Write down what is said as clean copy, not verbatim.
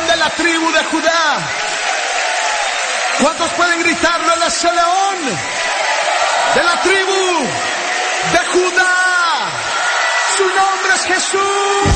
de la tribu de Judá. ¿Cuántos pueden gritarlo? Él es el león de la tribu de Judá. Su nombre es Jesús.